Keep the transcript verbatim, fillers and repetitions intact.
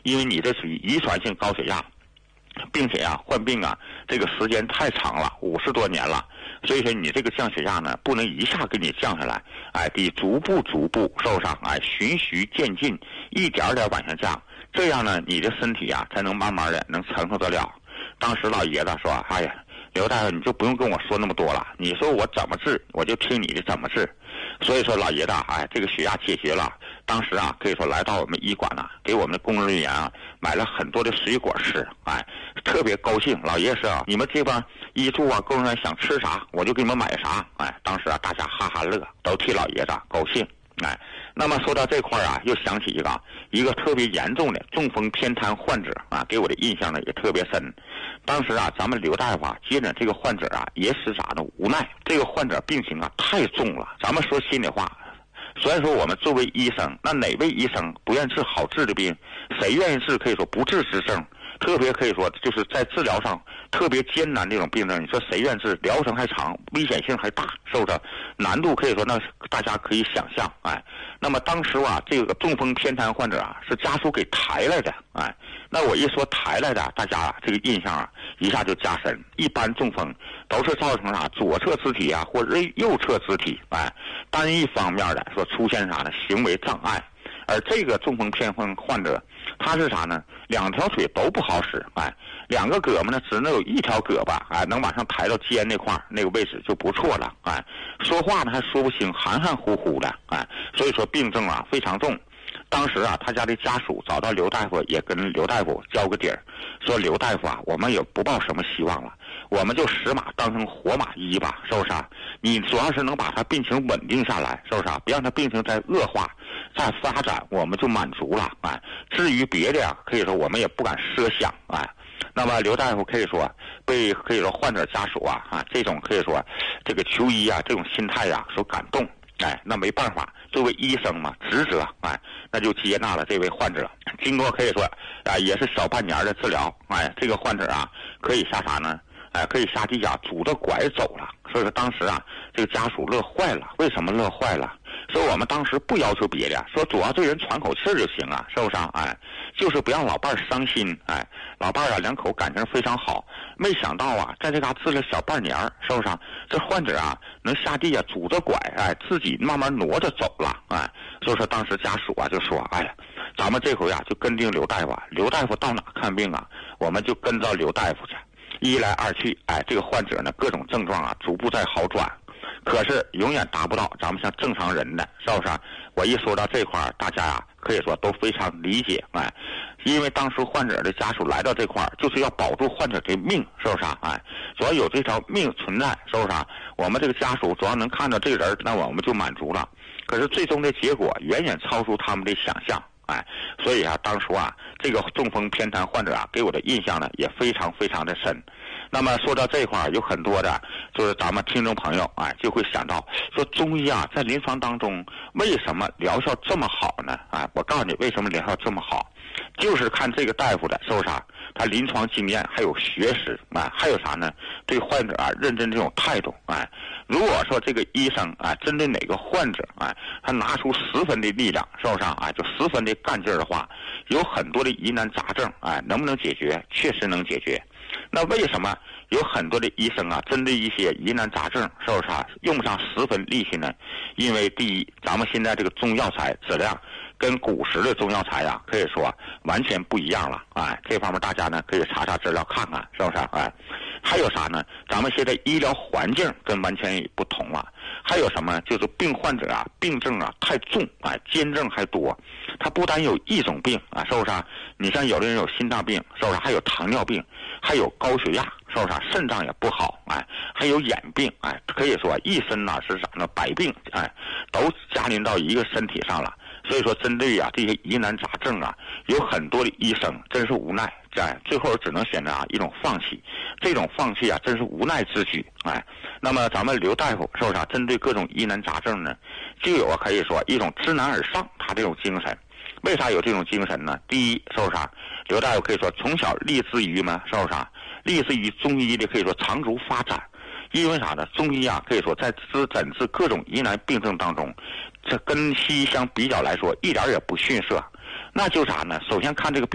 因为你这属于遗传性高血压，并且啊患病啊这个时间太长了，五十多年了，所以说你这个降血压呢不能一下给你降下来，哎，得逐步逐步受伤，哎，循序渐进，一点点往下降，这样呢你的身体啊才能慢慢的能承受得了。当时老爷子说，哎呀，刘大夫你就不用跟我说那么多了，你说我怎么治我就听你的怎么治。所以说老爷子哎这个血压解决了，当时啊可以说来到我们医馆啊，给我们的工作人员啊买了很多的水果吃，哎，特别高兴。老爷子说啊，你们这帮医助啊工作人员想吃啥我就给你们买啥，哎，当时啊大家哈哈乐，都替老爷子高兴。哎，那么说到这块啊，又想起一个一个特别严重的中风偏瘫患者啊，给我的印象呢也特别深。当时啊，咱们刘大夫啊接诊这个患者啊，也是啥呢？无奈这个患者病情啊太重了。咱们说心里话，虽然说我们作为医生，那哪位医生不愿治好治的病？谁愿意治可以说不治之症？特别可以说就是在治疗上特别艰难这种病症，你说谁愿治？疗程还长，危险性还大，是不是？难度可以说那大家可以想象。哎，那么当时啊，这个中风偏瘫患者啊是家属给抬来的，哎，那我一说抬来的，大家、啊、这个印象啊一下就加深。一般中风都是造成啥左侧肢体啊或者右侧肢体哎单一方面的说出现啥呢行为障碍。而这个中风偏瘫患者，他是啥呢？两条腿都不好使，哎，两个胳膊呢只能有一条胳膊，哎，能往上抬到肩那块那个位置就不错了，哎，说话呢还说不清，含含糊糊的，哎，所以说病症啊非常重。当时啊，他家的家属找到刘大夫，也跟刘大夫交个底儿，说刘大夫啊，我们也不抱什么希望了，我们就使马当成活马医吧，是不是啊？你主要是能把他病情稳定下来，是不是啊？别让他病情再恶化、再发展，我们就满足了。哎，至于别的呀，可以说我们也不敢设想。哎，那么刘大夫可以说被可以说患者家属啊啊这种可以说这个求医啊这种心态呀、啊、所感动。哎，那没办法，作为医生嘛，职责，哎，那就接纳了这位患者。经过可以说啊，也是小半年的治疗，哎，这个患者啊，可以下啥呢？哎，可以下地下拄着拐走了。所以说当时啊，这个家属乐坏了。为什么乐坏了？说我们当时不要求别的，说主要对人喘口气就行啊，是不是啊？哎，就是不让老伴儿伤心。哎，老伴儿啊，两口感情非常好。没想到啊，在这嘎治了小半年，是不是啊？这患者啊，能下地啊，拄着拐，哎，自己慢慢挪着走了。哎，所以说当时家属啊就说，哎呀，咱们这回啊就跟定刘大夫啊，刘大夫到哪看病啊，我们就跟着刘大夫去。一来二去，哎，这个患者呢各种症状啊逐步在好转。可是永远达不到咱们像正常人的，是不是？我一说到这块儿，大家呀、啊、可以说都非常理解，哎，因为当时患者的家属来到这块儿，就是要保住患者的命，是不是？哎，只要有这条命存在，是不是？我们这个家属主要能看到这个人，那我们就满足了。可是最终的结果远远超出他们的想象，哎，所以啊，当初啊，这个中风偏瘫患者啊，给我的印象呢也非常非常的深。那么说到这块儿，有很多的，就是咱们听众朋友哎，就会想到说中医啊，在临床当中为什么疗效这么好呢？哎，我告诉你为什么疗效这么好，就是看这个大夫的，是不是啊？他临床经验还有学识，哎，还有啥呢？对患者啊认真这种态度，哎，如果说这个医生啊针对哪个患者，哎，他拿出十分的力量，是不是啊？哎，就十分的干劲儿的话，有很多的疑难杂症，哎，能不能解决？确实能解决。那为什么有很多的医生啊，针对一些疑难杂症，是不是啊，用不上十分力气呢？因为第一，咱们现在这个中药材质量跟古时的中药材呀、啊，可以说完全不一样了。哎，这方面大家呢可以查查资料看看，是不是？哎，还有啥呢？咱们现在医疗环境跟完全不同了。还有什么？就是病患者啊，病症啊太重，啊，兼症还多。他不单有一种病啊，是不是啊？你像有的人有心脏病，是不是？还有糖尿病，还有高血压，是不是？肾脏也不好，哎，还有眼病，哎，可以说一身呐是啥呢？百病，哎，都加临到一个身体上了。所以说，针对啊这些疑难杂症啊，有很多的医生真是无奈，哎，最后只能选择啊一种放弃。这种放弃啊，真是无奈之举，哎。那么咱们刘大夫是不是啊？针对各种疑难杂症呢，就有啊可以说一种知难而上，他这种精神。为啥有这种精神呢？第一，是不是啊？刘大夫可以说从小立志于嘛，是不是啊？立志于中医的可以说长足发展。因为啥呢？中医啊，可以说在治诊治各种疑难病症当中，这跟西医相比较来说，一点也不逊色。那就啥呢？首先看这个病